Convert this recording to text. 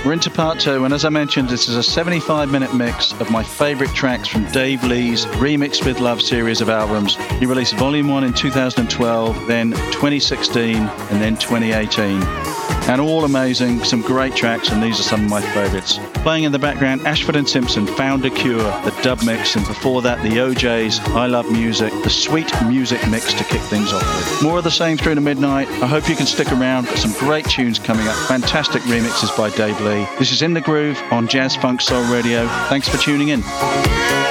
We're into part two, and as I mentioned, this is a 75-minute mix of my favourite tracks from Dave Lee's Remixed with Love series of albums. He released Volume 1 in 2012, then 2016, and then 2018. And all amazing, some great tracks, and these are some of my favourites. Playing in the background, Ashford and Simpson, Found a Cure, the dub mix, and before that, the OJ's I Love Music, the sweet music mix to kick things off with. More of the same through to midnight. I hope you can stick around. Got some great tunes coming up. Fantastic remixes by Dave Lee. This is In the Groove on Jazz Funk Soul Radio. Thanks for tuning in.